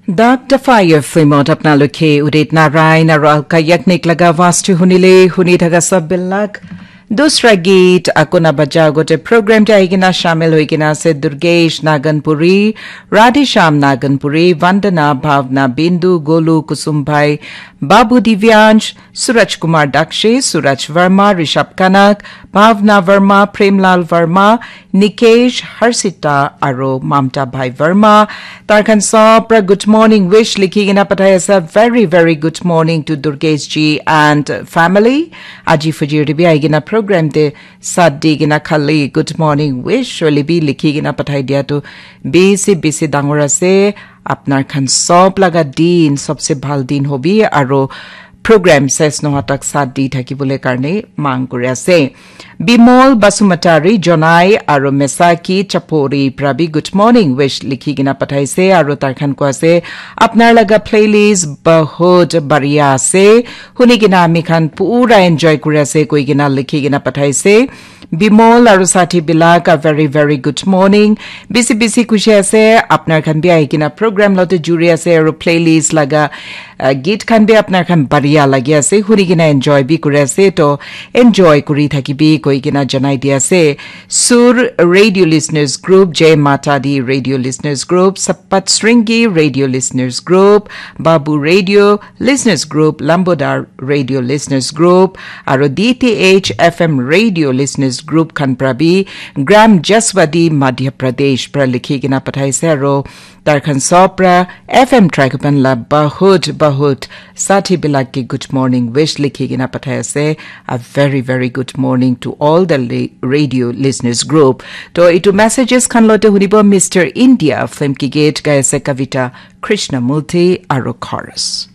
Dr. Fire Flimot apnaloke Udit Narayan Aralka Yaknik Laga Vastu Hunile Hunitaga Sabillak दूसरा गीत अकुना बजा गोटे programme जाएगिना शामिल होइगिना से दुर्गेश नागनपुरी राधेश्याम नागनपुरी वंदना भावना बिंदु गोलू कुसुम भाई बाबू दिव्यांश सूरज कुमार दक्षे सूरज वर्मा ऋषभ कनक भावना वर्मा प्रेमलाल वर्मा निकेश हर्षिता आरो ममता भाई वर्मा तारखन सप्र गुड मॉर्निंग विश लिखिगिना पठाया सा very very good morning to Durgesh ji and family आजी फजीर भी आएगिना प्रोग्राम ते साथ दिगिना खाली गुड मॉर्निंग विश लिबी लिखिगिना पठाई दिया तो बेसी डांगरा से अपनार खन सब लगा दिन सबसे ভাল दिन होबी आरो प्रोग्राम सेस नहातक साथ दी থাকিবলৈ কাৰণে मांग কৰি আছে বিমল বাসুমতাৰী জনাই আৰু মেসাকি চপৰি প্ৰবি গুড মৰ্নিং উইশ লিখি কিনা পঠাইছে আৰু তাৰখান কোৱাছে আপোনাৰ লগা প্লেলিষ্ট বহুত বঢ়িয়া আছে শুনি কিনা আমি খান পুৰা এনজয় কৰি আছে কৈ কিনা লিখি কিনা পঠাইছে বিমল আৰু সাথী বিলাক very very good morning BC খুশি আছে আপোনাৰ খান বি আহি কিনা program লতে জুৰি আছে আৰু প্লেলিষ্ট লগা গীত খান বি আপোনাৰ খান বঢ়িয়া লাগি আছে শুনি কিনা এনজয় বি কৰি আছে তো এনজয় কৰি থাকিবি কৈ কিনা জনাই দি আছে সুৰ ৰেডিঅ' লিসনাৰ্স গ্ৰুপ জয় মাতা দি ৰেডিঅ' লিসনাৰ্স গ্ৰুপ সপত শৃংগী ৰেডিঅ' লিসনাৰ্স গ্ৰুপ বাবু ৰেডিঅ' লিসনাৰ্স গ্ৰুপ লম্বোদাৰ ৰেডিঅ' লিসনাৰ্স গ্ৰুপ আৰু DTH FM ৰেডিঅ' লিসনাৰ্স ग्रुप खन प्रबी ग्राम जसवदी मध्य प्रदेश पर लिखी गिना पठाइसे रो तारखन सप्रा FM ट्रैकपन ला बहुत साथी बिलाक की गुड मॉर्निंग विश लिखी गिना पठाइसे a very good morning to all the radio listeners group तो इटु messages खन लोटे हुनिबो मिस्टर इंडिया फिल्म की गेट गायसे कविता कृष्णमूर्ति आरो chorus